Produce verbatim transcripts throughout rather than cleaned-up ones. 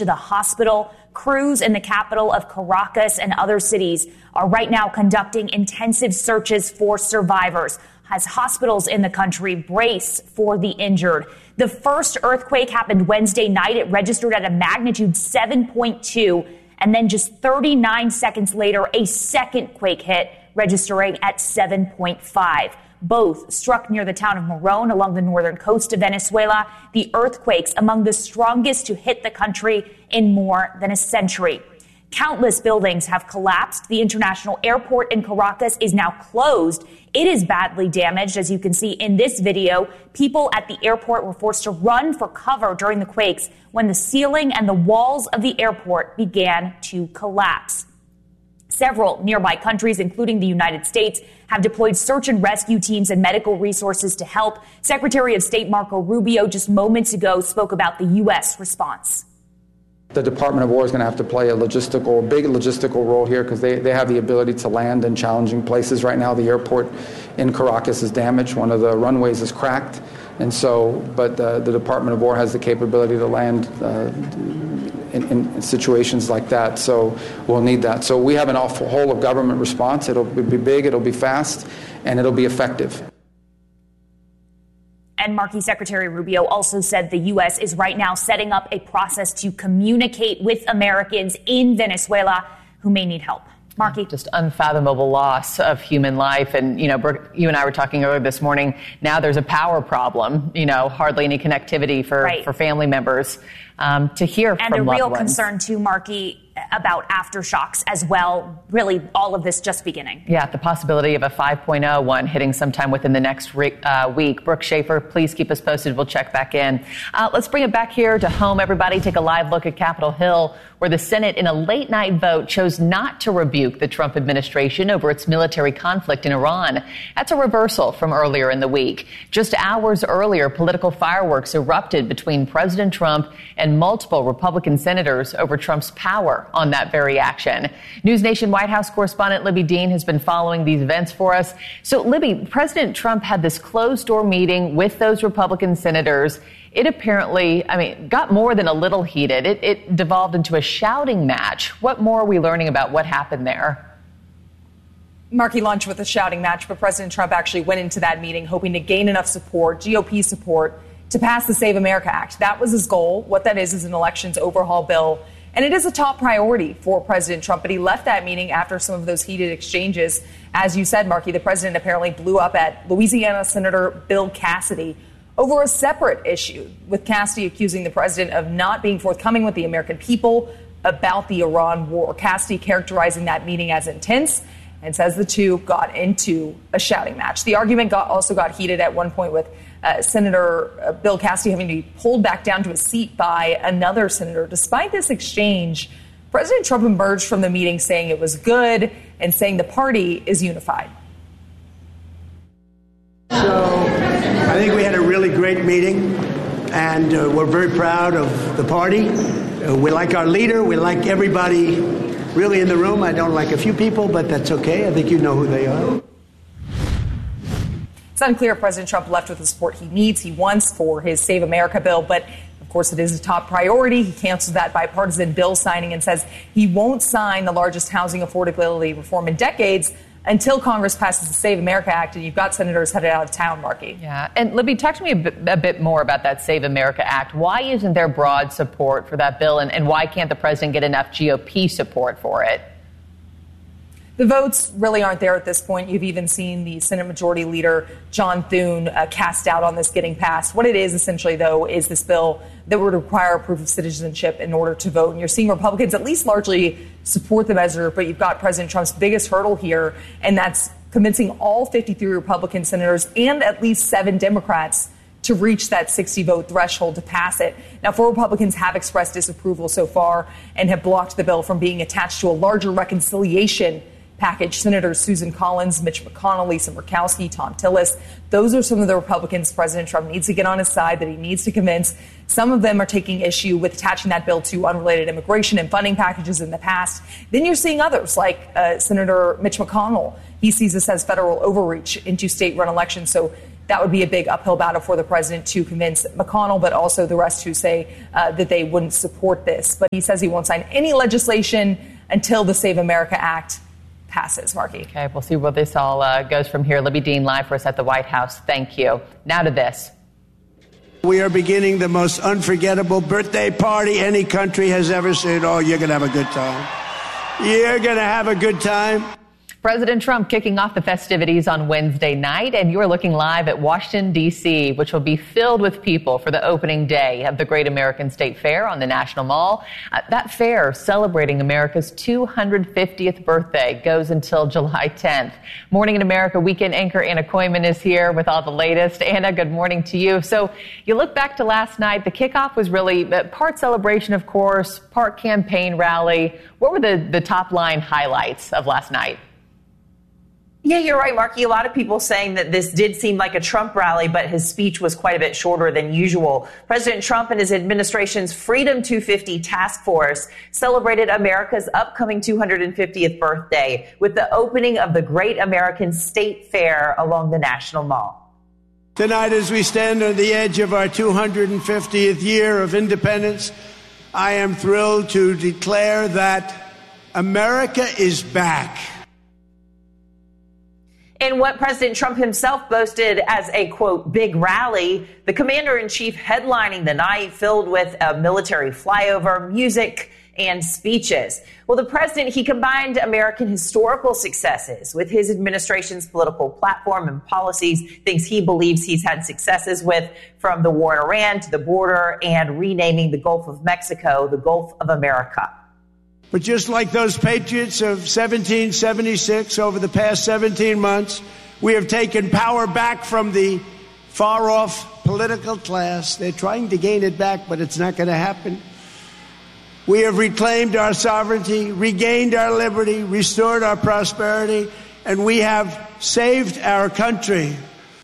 to the hospital. Crews in the capital of Caracas and other cities are right now conducting intensive searches for survivors as hospitals in the country brace for the injured. The first earthquake happened Wednesday night. It registered at a magnitude seven point two. And then just thirty-nine seconds later, a second quake hit, registering at seven point five. Both struck near the town of Morón along the northern coast of Venezuela. The earthquakes among the strongest to hit the country in more than a century. Countless buildings have collapsed. The international airport in Caracas is now closed. It is badly damaged. As you can see in this video, people at the airport were forced to run for cover during the quakes when the ceiling and the walls of the airport began to collapse. Several nearby countries, including the United States, have deployed search and rescue teams and medical resources to help. Secretary of State Marco Rubio just moments ago spoke about the U S response. The Department of War is going to have to play a logistical, big logistical role here because they, they have the ability to land in challenging places. Right now, the airport in Caracas is damaged. One of the runways is cracked. And so, but uh, the Department of War has the capability to land uh, in, in situations like that. So we'll need that. So we have an awful whole of government response. It'll be big, it'll be fast, and it'll be effective. And Markey Secretary Rubio also said the U S is right now setting up a process to communicate with Americans in Venezuela who may need help. Markey. Just unfathomable loss of human life. And, you know, Brooke, you and I were talking earlier this morning. Now there's a power problem, you know, hardly any connectivity for, right. for family members um, to hear and from a real loved ones. concern, too, Markey, about aftershocks as well. Really, all of this just beginning. Yeah, the possibility of a five point oh one hitting sometime within the next re- uh, week. Brooke Schaefer, please keep us posted. We'll check back in. Uh, let's bring it back here to home, everybody. Take a live look at Capitol Hill, where the Senate, in a late-night vote, chose not to rebuke the Trump administration over its military conflict in Iran. That's a reversal from earlier in the week. Just hours earlier, political fireworks erupted between President Trump and multiple Republican senators over Trump's power on that very action. News Nation White House correspondent Libby Dean has been following these events for us. So, Libby, President Trump had this closed-door meeting with those Republican senators. It apparently, I mean, got more than a little heated. It, it devolved into a shouting match. What more are we learning about what happened there? Markey launched with a shouting match, but President Trump actually went into that meeting hoping to gain enough support, G O P support, to pass the Save America Act. That was his goal. What that is is an elections overhaul bill. And it is a top priority for President Trump. But he left that meeting after some of those heated exchanges. As you said, Markey, the president apparently blew up at Louisiana Senator Bill Cassidy over a separate issue, with Cassidy accusing the president of not being forthcoming with the American people about the Iran war. Cassidy characterizing that meeting as intense and says the two got into a shouting match. The argument got, also got heated at one point with Uh, Senator uh, Bill Cassidy having to be pulled back down to a seat by another senator. Despite this exchange, President Trump emerged from the meeting saying it was good and saying the party is unified. So I think we had a really great meeting, and uh, we're very proud of the party. Uh, we like our leader. We like everybody really in the room. I don't like a few people, but that's okay. I think you know who they are. It's unclear if President Trump left with the support he needs, he wants for his Save America bill. But, of course, it is a top priority. He canceled that bipartisan bill signing and says he won't sign the largest housing affordability reform in decades until Congress passes the Save America Act. And you've got senators headed out of town, Markey. Yeah. And, Libby, talk to me a bit, a bit more about that Save America Act. Why isn't there broad support for that bill? And, and why can't the president get enough G O P support for it? The votes really aren't there at this point. You've even seen the Senate Majority Leader, John Thune, uh, cast doubt on this getting passed. What it is, essentially, though, is this bill that would require proof of citizenship in order to vote. And you're seeing Republicans at least largely support the measure, but you've got President Trump's biggest hurdle here, and that's convincing all fifty-three Republican senators and at least seven Democrats to reach that sixty vote threshold to pass it. Now, four Republicans have expressed disapproval so far and have blocked the bill from being attached to a larger reconciliation package. Senators Susan Collins, Mitch McConnell, Lisa Murkowski, Tom Tillis. Those are some of the Republicans President Trump needs to get on his side, that he needs to convince. Some of them are taking issue with attaching that bill to unrelated immigration and funding packages in the past. Then you're seeing others like uh, Senator Mitch McConnell. He sees this as federal overreach into state-run elections. So that would be a big uphill battle for the president to convince McConnell, but also the rest who say uh, that they wouldn't support this. But he says he won't sign any legislation until the Save America Act passes. Marky. Okay, we'll see where this all uh, goes from here. Libby Dean live for us at the White House. Thank you. Now to this. We are beginning the most unforgettable birthday party any country has ever seen. Oh, you're going to have a good time. You're going to have a good time. President Trump kicking off the festivities on Wednesday night, and you're looking live at Washington, D C, which will be filled with people for the opening day of the Great American State Fair on the National Mall. Uh, that fair, celebrating America's two hundred fiftieth birthday, goes until July tenth. Morning in America weekend anchor Anna Koyman is here with all the latest. Anna, good morning to you. So you look back to last night, the kickoff was really part celebration, of course, part campaign rally. What were the, the top line highlights of last night? Yeah, you're right, Marky. A lot of people saying that this did seem like a Trump rally, but his speech was quite a bit shorter than usual. President Trump and his administration's Freedom two fifty task force celebrated America's upcoming two hundred fiftieth birthday with the opening of the Great American State Fair along the National Mall. Tonight, as we stand on the edge of our two hundred fiftieth year of independence, I am thrilled to declare that America is back. In what President Trump himself boasted as a, quote, big rally, the commander-in-chief headlining the night filled with a military flyover, music, and speeches. Well, the president, he combined American historical successes with his administration's political platform and policies, things he believes he's had successes with, from the war in Iran to the border and renaming the Gulf of Mexico the Gulf of America. But just like those patriots of seventeen seventy-six, over the past seventeen months, we have taken power back from the far-off political class. They're trying to gain it back, but it's not going to happen. We have reclaimed our sovereignty, regained our liberty, restored our prosperity, and we have saved our country.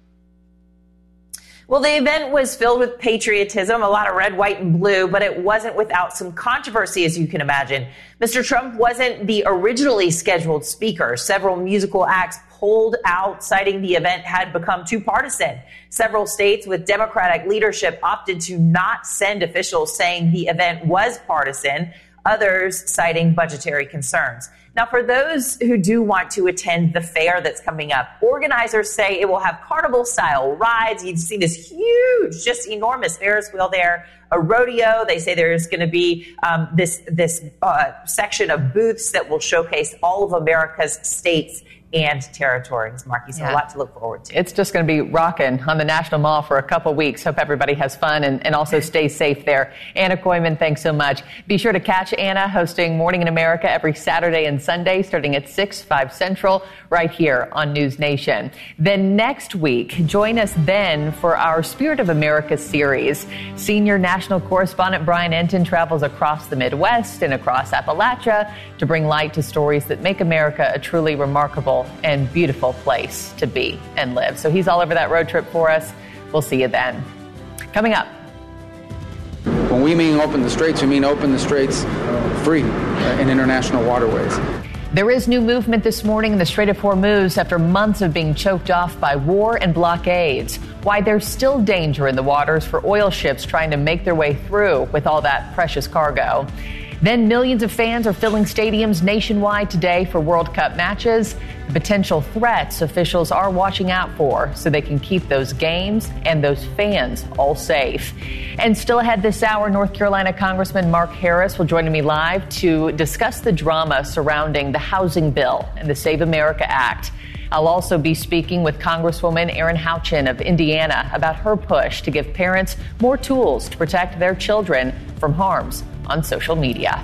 Well, the event was filled with patriotism, a lot of red, white, and blue, but it wasn't without some controversy, as you can imagine. Mister Trump wasn't the originally scheduled speaker. Several musical acts pulled out, citing the event had become too partisan. Several states with Democratic leadership opted to not send officials, saying the event was partisan, others citing budgetary concerns. Now, for those who do want to attend the fair that's coming up, organizers say it will have carnival-style rides. You'd see this huge, just enormous Ferris wheel there, a rodeo. They say there's going to be um, this, this uh, section of booths that will showcase all of America's states and territories, Marky. So yeah. A lot to look forward to. It's just going to be rocking on the National Mall for a couple weeks. Hope everybody has fun and, and also stays safe there. Anna Koyman, thanks so much. Be sure to catch Anna hosting Morning in America every Saturday and Sunday starting at six, five Central right here on News Nation. Then next week, join us then for our Spirit of America series. Senior national correspondent Brian Enton travels across the Midwest and across Appalachia to bring light to stories that make America a truly remarkable and beautiful place to be and live. So he's all over that road trip for us. We'll see you then. Coming up. When we mean open the straits, we mean open the straits free uh, in international waterways. There is new movement this morning in the Strait of Hormuz after months of being choked off by war and blockades. Why there's still danger in the waters for oil ships trying to make their way through with all that precious cargo. Then millions of fans are filling stadiums nationwide today for World Cup matches. The potential threats officials are watching out for so they can keep those games and those fans all safe. And still ahead this hour, North Carolina Congressman Mark Harris will join me live to discuss the drama surrounding the housing bill and the Save America Act. I'll also be speaking with Congresswoman Erin Houchin of Indiana about her push to give parents more tools to protect their children from harms on social media.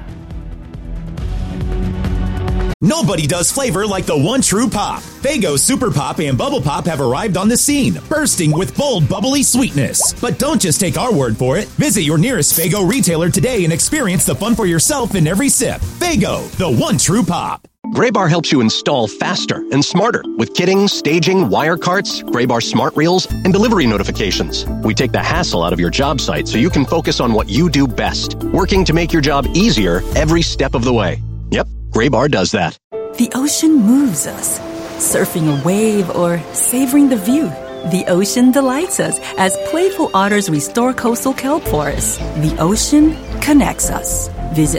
Nobody does flavor like the one true pop. Faygo Super Pop and Bubble Pop have arrived on the scene, bursting with bold, bubbly sweetness. But don't just take our word for it. Visit your nearest Faygo retailer today and experience the fun for yourself in every sip. Faygo, the one true pop. Graybar helps you install faster and smarter with kitting, staging, wire carts, Graybar smart reels, and delivery notifications. We take the hassle out of your job site so you can focus on what you do best, working to make your job easier every step of the way. Yep, Graybar does that. The ocean moves us, surfing a wave or savoring the view. The ocean delights us as playful otters restore coastal kelp forests. The ocean connects us. Visit